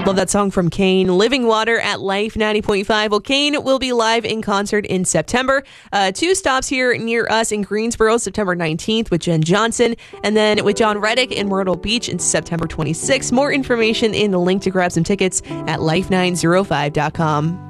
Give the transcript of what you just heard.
Love that song from Kane. Living Water at Life 90.5. Well, Kane will be live in concert in September. 2 stops here near us in Greensboro, September 19th with Jen Johnson, and then with John Reddick in Myrtle Beach in September 26th. More information in the link to grab some tickets at life905.com.